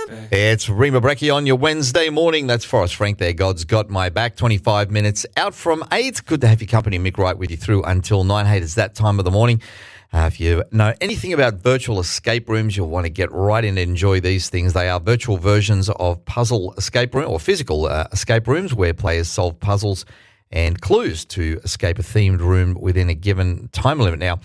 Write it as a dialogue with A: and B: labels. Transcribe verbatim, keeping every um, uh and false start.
A: It's Rima Brecchi on your Wednesday morning. That's Forrest Frank there. God's got my back. twenty-five minutes out from eight. Good to have your company. Mick Wright with you through until nine. Hey, it's that time of the morning. Uh, if you know anything about virtual escape rooms, you'll want to get right in and enjoy these things. They are virtual versions of puzzle escape room or physical uh, escape rooms where players solve puzzles and clues to escape a themed room within a given time limit. Now,